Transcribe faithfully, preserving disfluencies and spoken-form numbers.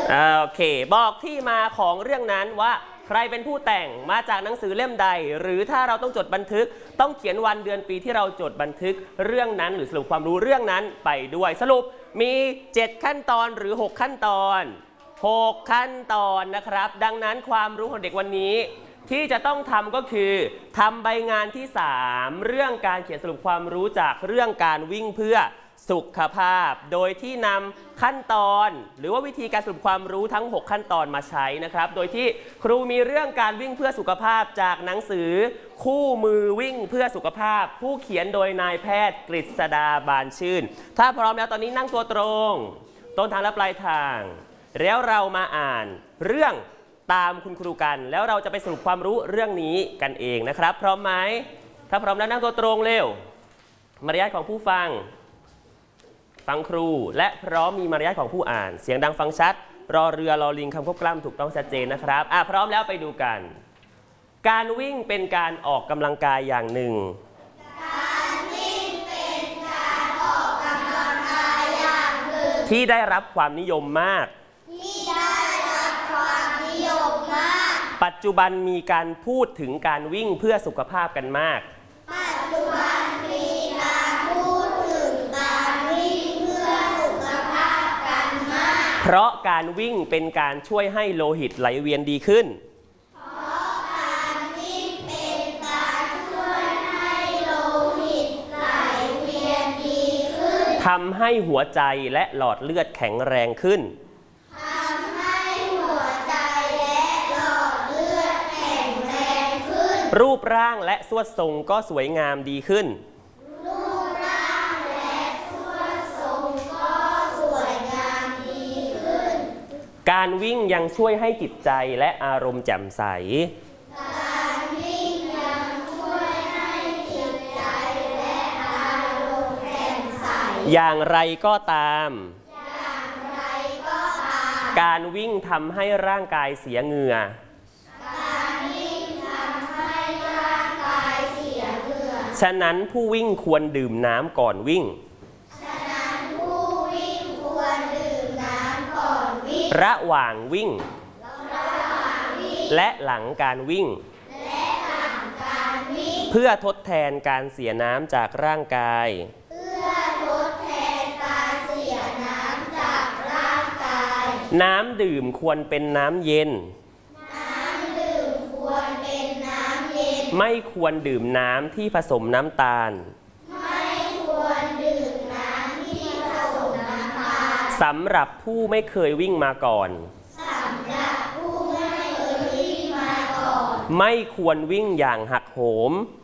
โอเคบอกที่มาของเรื่องนั้นว่าใครเป็นผู้แต่งมาจากหนังสือเล่มใดหรือถ้าเราต้องจดบันทึกต้องเขียนวันเดือนปีที่เราจดบันทึกเรื่องนั้นหรือสรุปความรู้เรื่องนั้นไปด้วยสรุปมีเจ็ดขั้นตอนหรือหกขั้นตอนหกขั้นตอนนะครับดังนั้นความรู้ของเด็กวันนี้ที่จะต้องทำก็คือทำใบงานที่สามเรื่องการเขียนสรุปความรู้จากเรื่องการวิ่งเพื่อสุขภาพโดยที่นำขั้นตอนหรือว่าวิธีการสรุปความรู้ทั้งหกขั้นตอนมาใช้นะครับโดยที่ครูมีเรื่องการวิ่งเพื่อสุขภาพจากหนังสือคู่มือวิ่งเพื่อสุขภาพผู้เขียนโดยนายแพทย์กฤษดาบานชื่นถ้าพร้อมแล้วตอนนี้นั่งตัวตรงต้นทางและปลายทางแล้วเรามาอ่านเรื่องตามคุณครูกันแล้วเราจะไปสรุปความรู้เรื่องนี้กันเองนะครับพร้อมไหมถ้าพร้อมแล้วนั่งตัวตรงเร็วมารยาทของผู้ฟังฟังครูและพร้อมมีมารยาทของผู้อ่านเสียงดังฟังชัดรอเรือรอลิงคำควบกล้ำถูกต้องชัดเจนนะครับอ่ะพร้อมแล้วไปดูกันการวิ่งเป็นการออกกำลังกายอย่างหนึ่งการวิ่งเป็นการออกกำลังกายอย่างหนึ่งที่ได้รับความนิยมมากที่ได้รับความนิยมมากปัจจุบันมีการพูดถึงการวิ่งเพื่อสุขภาพกันมากปัจจุบันมีการพูดถึงการวิ่งเพื่อสุขภาพกันมากเพราะการวิ่งเป็นการช่วยให้โลหิตไหลเวียนดีขึ้นเพราะการวิ่งเป็นการช่วยให้โลหิตไหลเวียนดีขึ้นทำให้หัวใจและหลอดเลือดแข็งแรงขึ้นรูปร่างและสวดทรงก็สวยงามดีขึ้นรูปร่างและสวดทรงก็สวยงามดีขึ้นการวิ่งยังช่วยให้จิตใจและอารมณ์แจ่มใสการวิ่งยังช่วยให้จิตใจและอารมณ์แจ่มใสอย่างไรก็ตามอย่างไรก็ตามการวิ่งทำให้ร่างกายเสียเหงื่อฉะนั้นผู้วิ่งควรดื่มน้ำก่อนวิ่งฉะนั้นผู้วิ่งควรดื่มน้ำก่อนวิ่งระหว่างวิ่งระหว่างวิ่งและหลังการวิ่งและหลังการวิ่งเพื่อทดแทนการเสียน้ำจากร่างกายเพื่อทดแทนการเสียน้ำจากร่างกายน้ำดื่มควรเป็นน้ำเย็นไม่ควรดื่มน้ำที่ผสมน้ำตาลไม่ควรดื่มน้ำที่ผสมน้ำตาลสำหรับผู้ไม่เคยวิ่งมาก่อนสำหรับผู้ไม่เคยวิ่งมาก่อนไม่ควรวิ่งอย่างหักโหม